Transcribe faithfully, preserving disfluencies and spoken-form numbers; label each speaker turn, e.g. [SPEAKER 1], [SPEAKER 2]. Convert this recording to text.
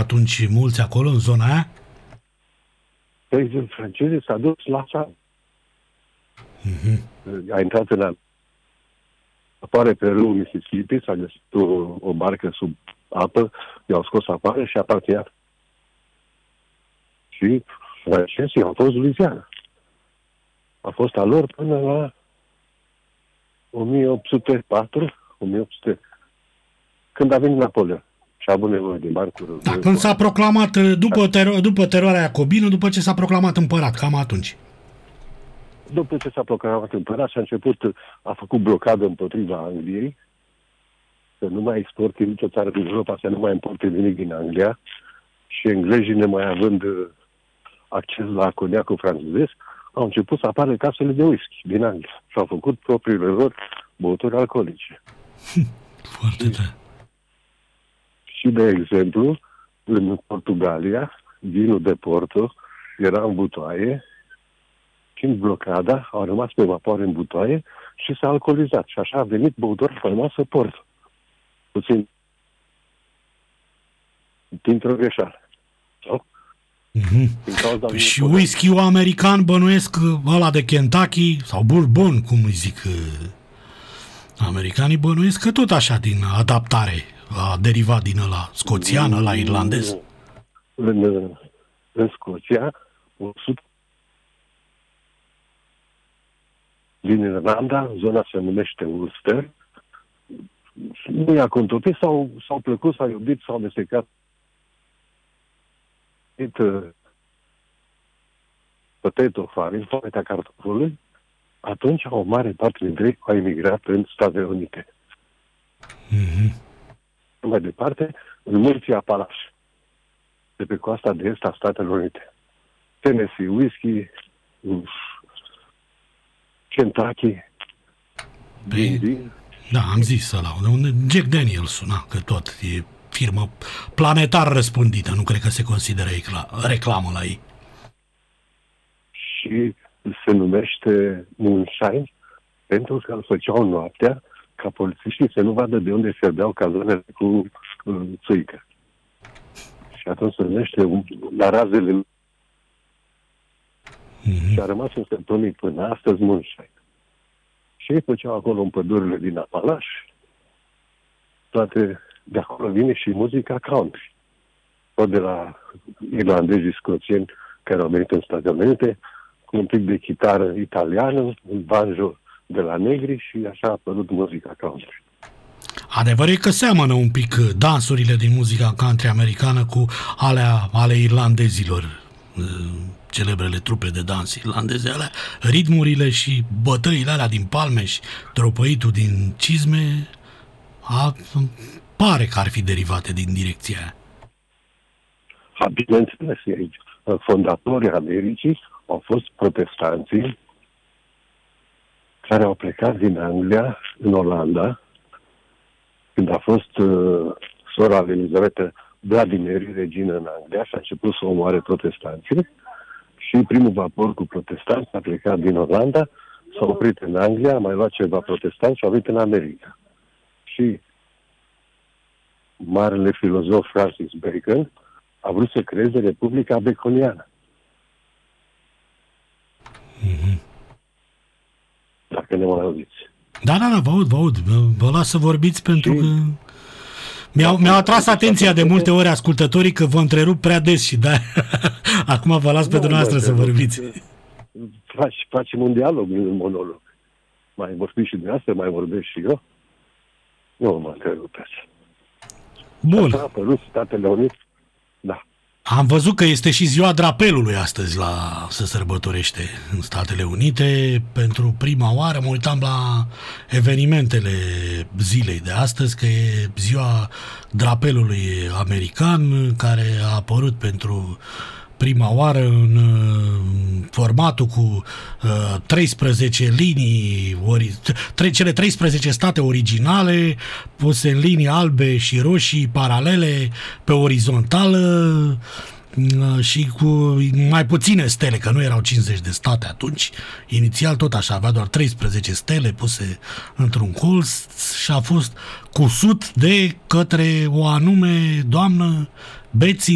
[SPEAKER 1] atunci mulți acolo, în zona aia?
[SPEAKER 2] Păi, francezii s-a dus la țară.
[SPEAKER 1] Mm-hmm.
[SPEAKER 2] A intrat în apare pe râul Mississippi, s-a găsit o, o barcă sub apă, i-au scos afară și a parțiat. Și francezii au fost Louisiana. A fost a lor până la o mie opt sute patru, o mie opt sute, când a venit Napoleon și a avut nevoie de barcuri.
[SPEAKER 1] Da, când s-a proclamat, după, tero- după teroarea iacobină, după ce s-a proclamat împărat, cam atunci.
[SPEAKER 2] După ce s-a proclamat împărat și a început, a făcut blocadă împotriva Angliei, să nu mai exporte nicio țară din Europa, să nu mai importe nimic din Anglia, și englezii, nemai având acces la coniacul francezesc, au început să apară casele de whisky din Anglia și au făcut propriile lor băuturi alcoolice.
[SPEAKER 1] Foarte tare.
[SPEAKER 2] Și, de exemplu, în Portugalia, vinul de Porto era în butoaie, și în blocada au rămas pe vapoare în butoaie și s-a alcoolizat. Și așa a venit băutura faimoasă Porto. Puțin dintr-o greșeală. Sau?
[SPEAKER 1] Mm-hmm. Și whisky-ul american, bănuiesc ăla de Kentucky, sau bourbon, cum îi zic americanii, bănuiesc că tot așa din adaptare a derivat din ăla scoțian, ăla irlandez.
[SPEAKER 2] În, în Scoția, o sută din Irlanda, zona se numește Ulster, nu i-a contopit, s-au, s-au plăcut, s-au iubit, s-au amestecat potato farming, foamea cartofului. Atunci o mare parte dintre ei au emigrat în Statele Unite.
[SPEAKER 1] Mm-hmm.
[SPEAKER 2] Mai departe, în Munții Apalași, de pe coasta de est a Statelor Unite. Tennessee, whisky, Kentucky,
[SPEAKER 1] Bine. Da, am zis ăla, unde Jack Daniels suna, că tot e firmă planetar răspândită, nu cred că se consideră reclamă la ei.
[SPEAKER 2] Și se numește Moonshine pentru că îl făceau noaptea ca polițiștii să nu vadă de unde serbeau cazonele cu uh, țuică. Și atunci se numește la razele. Mm-hmm. Și a rămas în săptămâni până astăzi Moonshine. Și ei făceau acolo în pădurile din Apalaș. Toate de acolo vine și muzica country. Tot de la irlandezii scoțieni care au venit în Statele Unite, cu un pic de chitară italiană, un banjo de la negri și așa a apărut muzica country.
[SPEAKER 1] Adevărul e că seamănă un pic dansurile din muzica country americană cu alea ale irlandezilor, celebrele trupe de dans irlandeze, alea, ritmurile și bătăile alea din palme și tropăitul din cizme, a, pare că ar fi derivate din direcția aia.
[SPEAKER 2] A, bineînțeles, aici. Fondatorii Americii au fost protestanții care au plecat din Anglia în Olanda, când a fost uh, sora lui Elizabeta Vladimir, regină în Anglia, și a început să omoare protestanții. Și primul vapor cu protestanți a plecat din Olanda, s-a oprit în Anglia, a mai luat ceva protestanți și a venit în America. Și marele filozof Francis Bacon a vrut să creeze Republica Baconiană.
[SPEAKER 1] Mm-hmm.
[SPEAKER 2] Dacă ne mai auziți.
[SPEAKER 1] Da, da, da, vă aud, vă aud. Vă las să vorbiți pentru și... că mi-au, mi-au atras atenția de multe ori ascultătorii că vă întrerup prea des și da. Acum vă las pe dumneavoastră să vorbiți.
[SPEAKER 2] Faci, facem un dialog, nu un monolog. Mai vorbiți și dumneavoastră, mai vorbesc și eu. Nu mă întrerupeți.
[SPEAKER 1] Bun.
[SPEAKER 2] Așa a apărut Statele Unite. Da.
[SPEAKER 1] Am văzut că este și ziua drapelului astăzi la se sărbătorește în Statele Unite. Pentru prima oară mă uitam la evenimentele zilei de astăzi, că e ziua drapelului american, care a apărut pentru prima oară în formatul cu uh, treisprezece linii, ori, tre- cele treisprezece state originale puse în linii albe și roșii paralele pe orizontală uh, și cu mai puține stele, că nu erau cincizeci de state atunci. Inițial tot așa, avea doar treisprezece stele puse într-un colț și a fost cusut de către o anume doamnă, Betsy